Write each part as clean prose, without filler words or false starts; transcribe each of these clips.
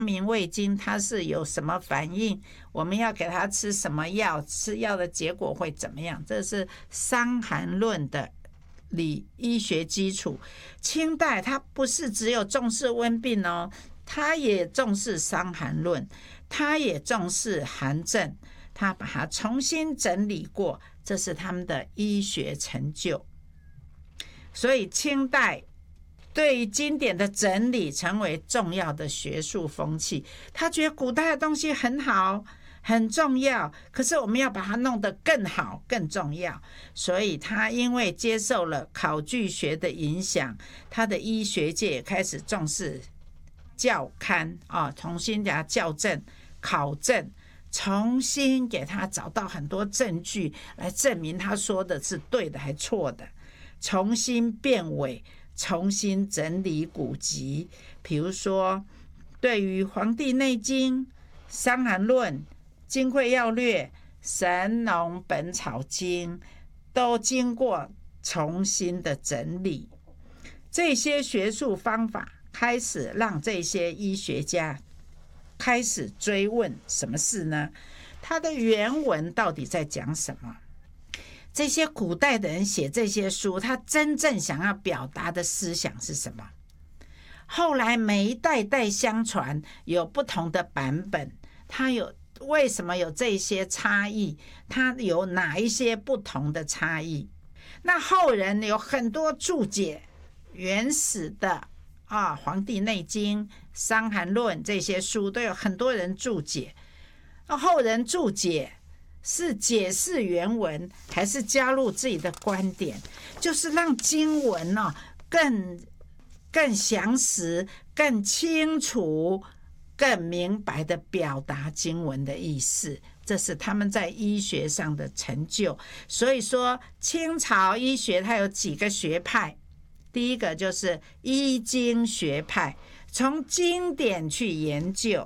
明胃经它是有什么反应，我们要给他吃什么药，吃药的结果会怎么样，这是《伤寒论》的医学基础。清代它不是只有重视温病哦，它也重视伤寒论，它也重视寒症，它把它重新整理过，这是他们的医学成就。所以清代对于经典的整理成为重要的学术风气。他觉得古代的东西很好很重要，可是我们要把它弄得更好更重要。所以他因为接受了考据学的影响，他的医学界也开始重视校勘重新给他校正考证，重新给他找到很多证据来证明他说的是对的还错的，重新辨伪，重新整理古籍。比如说对于《黄帝内经》《伤寒论》《金匮要略》《神农本草经》都经过重新的整理。这些学术方法开始让这些医学家开始追问什么事呢？他的原文到底在讲什么？这些古代的人写这些书，他真正想要表达的思想是什么？后来每一代代相传，有不同的版本，它有为什么有这些差异？它有哪一些不同的差异？那后人有很多注解原始的《黄帝内经》《伤寒论》这些书都有很多人注解。后人注解是解释原文，还是加入自己的观点？就是让经文更详实、更清楚、更明白的表达经文的意思。这是他们在医学上的成就。所以说清朝医学它有几个学派，第一个就是医经学派，从经典去研究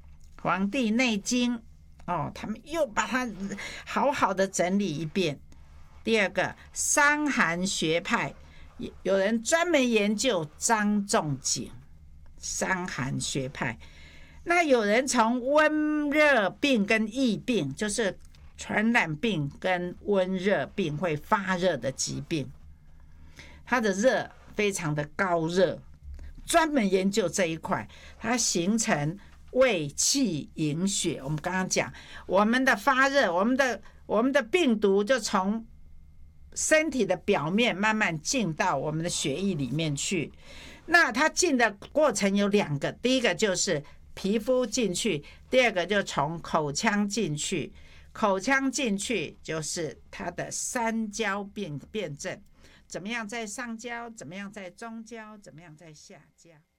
《黄帝内经》他们又把它好好的整理一遍。第二个伤寒学派，有人专门研究张仲景，伤寒学派。那有人从温热病跟疫病，就是传染病跟温热病会发热的疾病，它的热非常的高热，专门研究这一块，它形成胃气营血。我们刚刚讲我们的发热，我们的病毒就从身体的表面慢慢进到我们的血液里面去。那它进的过程有两个，第一个就是皮肤进去，第二个就从口腔进去。口腔进去就是它的三焦辨证，怎么样在上焦，怎么样在中焦，怎么样在下焦。